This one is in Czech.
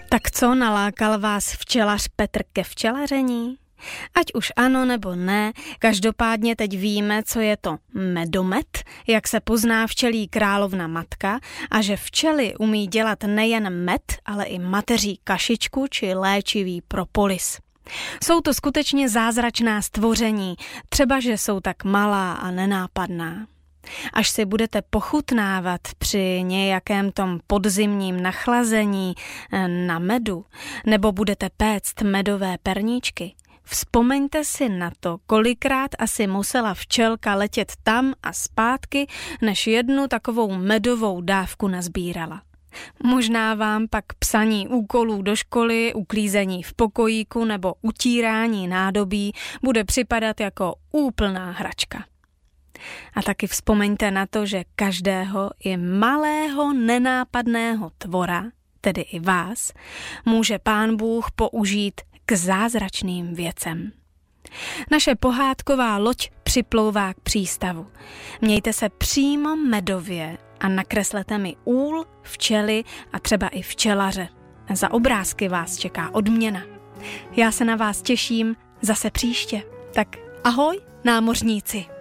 Tak co, nalákal vás včelař Petr ke včelaření? Ať už ano nebo ne, každopádně teď víme, co je to medomet, jak se pozná včelí královna matka a že včely umí dělat nejen med, ale i mateří kašičku či léčivý propolis. Jsou to skutečně zázračná stvoření, třeba že jsou tak malá a nenápadná. Až si budete pochutnávat při nějakém tom podzimním nachlazení na medu, nebo budete péct medové perníčky, vzpomeňte si na to, kolikrát asi musela včelka letět tam a zpátky, než jednu takovou medovou dávku nazbírala. Možná vám pak psaní úkolů do školy, uklízení v pokojíku nebo utírání nádobí bude připadat jako úplná hračka. A taky vzpomeňte na to, že každého i malého nenápadného tvora, tedy i vás, může Pán Bůh použít k zázračným věcem. Naše pohádková loď připlouvá k přístavu. Mějte se přímo medově a nakreslete mi úl, včely a třeba i včelaře. Za obrázky vás čeká odměna. Já se na vás těším zase příště. Tak ahoj, námořníci!